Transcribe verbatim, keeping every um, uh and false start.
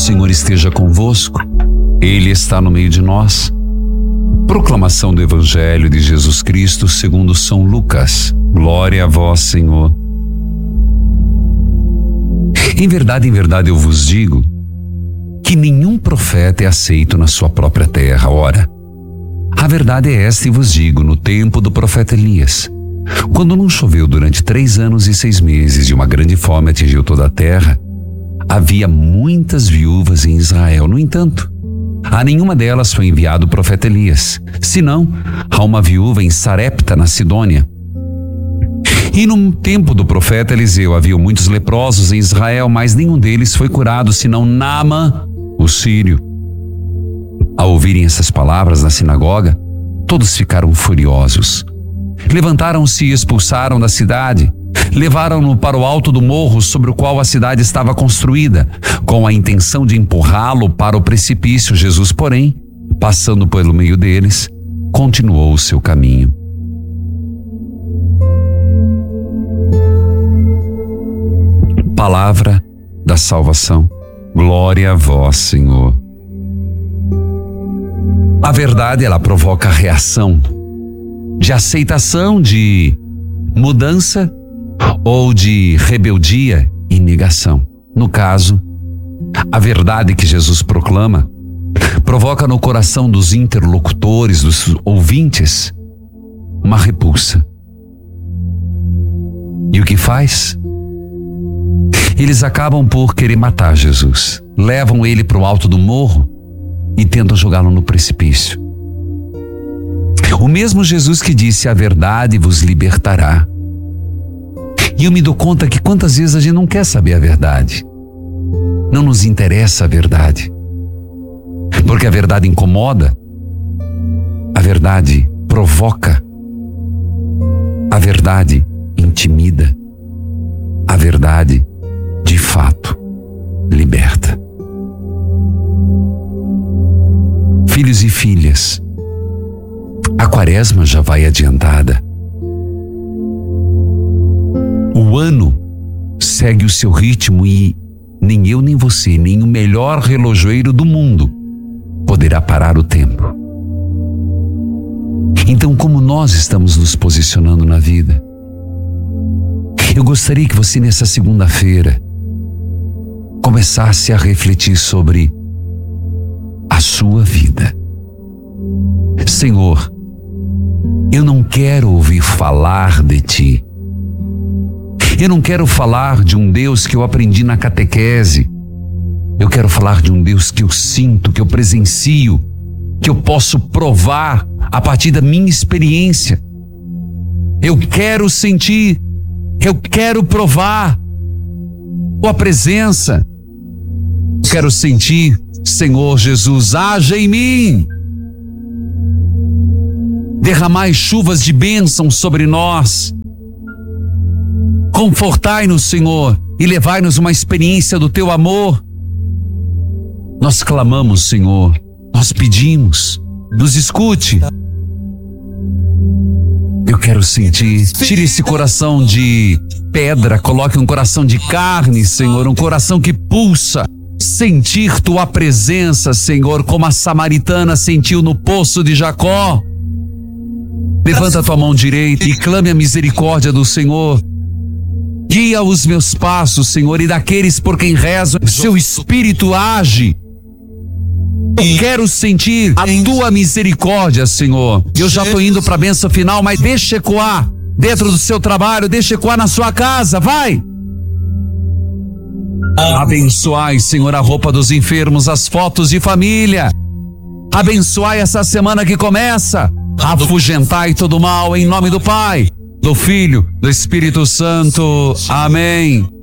Senhor esteja convosco. Ele está no meio de nós. Proclamação do Evangelho de Jesus Cristo segundo São Lucas. Glória a vós, Senhor. Em verdade, em verdade eu vos digo que nenhum profeta é aceito na sua própria terra. Ora, a verdade é esta e vos digo, no tempo do profeta Elias, quando não choveu durante três anos e seis meses e uma grande fome atingiu toda a terra, havia muitas viúvas em Israel. No entanto, a nenhuma delas foi enviado o profeta Elias, senão a uma viúva em Sarepta, na Sidônia. E no tempo do profeta Eliseu havia muitos leprosos em Israel, mas nenhum deles foi curado, senão Naamã, o sírio. Ao ouvirem essas palavras na sinagoga, todos ficaram furiosos. Levantaram-se e expulsaram da cidade. Levaram-no para o alto do morro sobre o qual a cidade estava construída, com a intenção de empurrá-lo para o precipício. Jesus, porém, passando pelo meio deles, continuou o seu caminho. Palavra da salvação. Glória a vós, Senhor. A verdade, ela provoca reação de aceitação, de mudança ou de rebeldia e negação. No caso, a verdade que Jesus proclama provoca no coração dos interlocutores, dos ouvintes, uma repulsa. E o que faz? Eles acabam por querer matar Jesus. Levam ele para o alto do morro e tentam jogá-lo no precipício. O mesmo Jesus que disse: a verdade vos libertará. E eu me dou conta que quantas vezes a gente não quer saber a verdade. Não nos interessa a verdade. Porque a verdade incomoda. A verdade provoca. A verdade intimida. A verdade, de fato, liberta. Filhos e filhas, a quaresma já vai adiantada. O ano segue o seu ritmo e nem eu nem você, nem o melhor relojoeiro do mundo poderá parar o tempo. Então, como nós estamos nos posicionando na vida? Eu gostaria que você, nessa segunda-feira, começasse a refletir sobre a sua vida. Senhor, eu não quero ouvir falar de Ti. Eu não quero falar de um Deus que eu aprendi na catequese. Eu quero falar de um Deus que eu sinto, que eu presencio, que eu posso provar a partir da minha experiência. Eu quero sentir, eu quero provar Tua presença. Eu quero sentir, Senhor Jesus, haja em mim. Derramai chuvas de bênção sobre nós. Confortai-nos, Senhor, e levai-nos uma experiência do Teu amor. Nós clamamos, Senhor, nós pedimos, nos escute. Eu quero sentir, tire esse coração de pedra, coloque um coração de carne, Senhor, um coração que pulsa. Sentir Tua presença, Senhor, como a samaritana sentiu no poço de Jacó. Levanta a tua mão direita e clame a misericórdia do Senhor. Guia os meus passos, Senhor, e daqueles por quem rezo, Seu Espírito age. Eu quero sentir a Tua misericórdia, Senhor. Eu já estou indo para a bênção final, mas deixa ecoar dentro do seu trabalho, deixa ecoar na sua casa, vai! Abençoai, Senhor, a roupa dos enfermos, as fotos de família. Abençoai essa semana que começa. Afugentai todo mal em nome do Pai, do Filho, do Espírito Santo. Amém.